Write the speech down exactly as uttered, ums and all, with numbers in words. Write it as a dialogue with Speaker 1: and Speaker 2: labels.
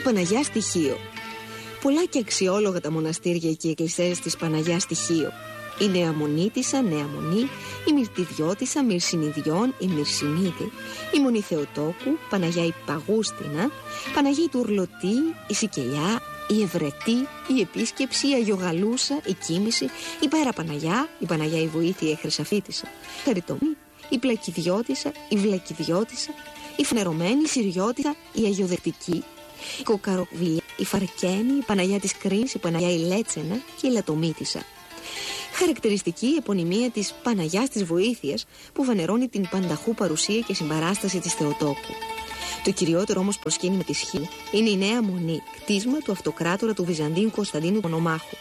Speaker 1: Παναγιά στη Χίο. Πολλά και αξιόλογα τα μοναστήρια και οι εκκλησίες της Παναγιά στη Χίο. Η Νέα Μονίτισσα, Νέα Μονή, η Μυρτιδιώτισσα, Μυρσινιδιών, η Μυρσινίδη, η Μονή Θεοτόκου, Παναγιά η Παγούστινα, Παναγία η Τουρλωτή, η Σικελιά, η Ευρετή, η Επίσκεψη, η Αγιογαλούσα, η Κοίμηση, η Πέρα Παναγιά, η Παναγιά η Βοήθεια, η Χρυσαφίτισσα, η Χαριτομή, η Πλακιδιώτισσα, η Βλακιδιώτισσα, η Φνερωμένη, η Συριώτισσα, η Αγιοδεκτική, η Κοκαροβιλιά, η Φαρκένη, η Παναγιά της Κρίνης, η Παναγιά η Λέτσενα και η Λατομίτισσα. Χαρακτηριστική η επωνυμία της Παναγιάς της Βοήθειας που φανερώνει την πανταχού παρουσία και συμπαράσταση της Θεοτόκου. Το κυριότερο όμως προσκύνημα της Χίου είναι η Νέα Μονή, κτίσμα του αυτοκράτορα του Βυζαντίου Κωνσταντίνου Μονομάχου.